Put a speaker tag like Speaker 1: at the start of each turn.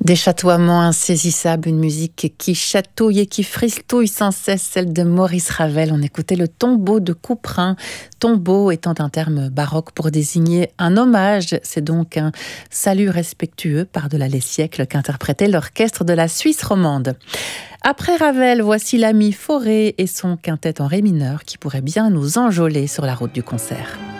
Speaker 1: Des chatoiements insaisissables, une musique qui chatouille et qui fristouille sans cesse, celle de Maurice Ravel. On écoutait le tombeau de Couperin. Tombeau étant un terme baroque pour désigner un hommage. C'est donc un salut respectueux par-delà les siècles qu'interprétait l'orchestre de la Suisse romande. Après Ravel, voici l'ami Fauré et son quintet en ré mineur qui pourrait bien nous enjôler sur la route du concert.